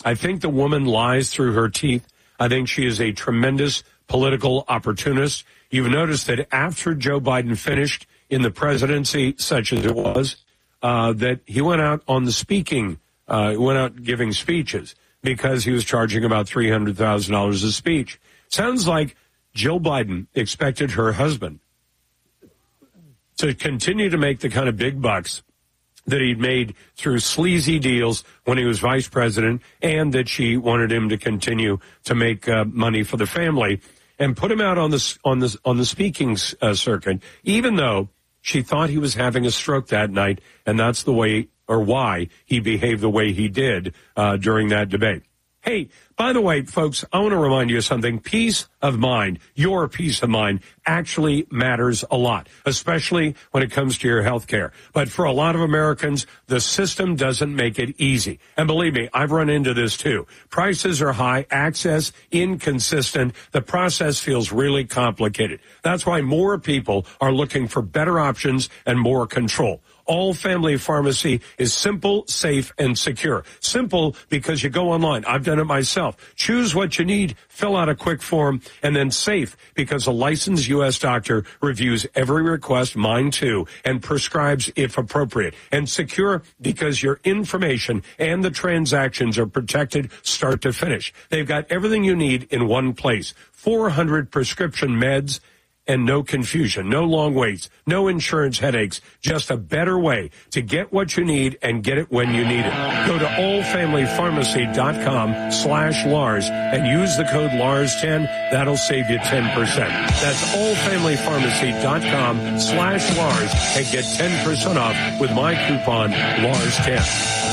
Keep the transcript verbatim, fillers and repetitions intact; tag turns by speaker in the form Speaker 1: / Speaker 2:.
Speaker 1: I think the woman lies through her teeth. I think she is a tremendous political opportunist. You've noticed that after Joe Biden finished in the presidency, such as it was, uh, that he went out on the speaking, uh, went out giving speeches because he was charging about three hundred thousand dollars a speech. Sounds like Jill Biden expected her husband to continue to make the kind of big bucks that he'd made through sleazy deals when he was vice president, and that she wanted him to continue to make uh, money for the family and put him out on the on the on the speaking uh, circuit, even though she thought he was having a stroke that night, and that's the way or why he behaved the way he did uh, during that debate. Hey, by the way, folks, I want to remind you of something. Peace of mind, your peace of mind, actually matters a lot, especially when it comes to your health care. But for a lot of Americans, the system doesn't make it easy. And believe me, I've run into this too. Prices are high, access inconsistent. The process feels really complicated. That's why more people are looking for better options and more control. All Family Pharmacy is simple, safe, and secure. Simple because you go online. I've done it myself. Choose what you need, fill out a quick form, and then safe because a licensed U S doctor reviews every request, mine too, and prescribes if appropriate. And secure because your information and the transactions are protected start to finish. They've got everything you need in one place. four hundred prescription meds. And no confusion, no long waits, no insurance headaches, just a better way to get what you need and get it when you need it. Go to all family pharmacy dot com slash Lars and use the code Lars ten. That'll save you ten percent. That's all family pharmacy dot com slash Lars and get ten percent off with my coupon Lars ten.